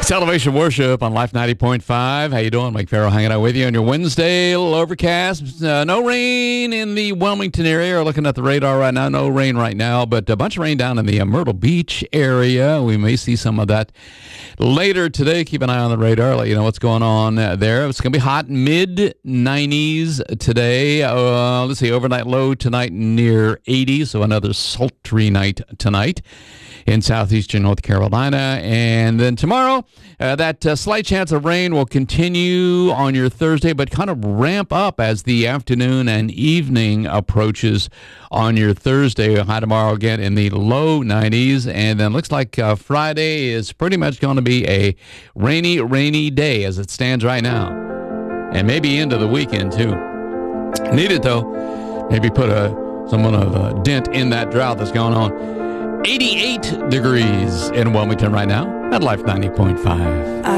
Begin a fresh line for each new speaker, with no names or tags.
Salvation Worship on Life 90.5. How you doing? Mike Farrell hanging out with you on your Wednesday. A little overcast. No rain in the Wilmington area. We're looking at the radar right now. No rain right now, but a bunch of rain down in the Myrtle Beach area. We may see some of that later today. Keep an eye on the radar. I'll let you know what's going on there. It's going to be hot, mid-90s today. Let's see, overnight low tonight near 80, so another sultry night tonight in southeastern North Carolina. And then tomorrow, that slight chance of rain will continue on your Thursday, but kind of ramp up as the afternoon and evening approaches on your Thursday. High tomorrow again in the low 90s. And then looks like Friday is pretty much going to be a rainy day as it stands right now. And maybe into the weekend, too. Need it, though. Maybe put somewhat of a dent in that drought that's going on. 88 degrees in Wilmington right now at Life 90.5.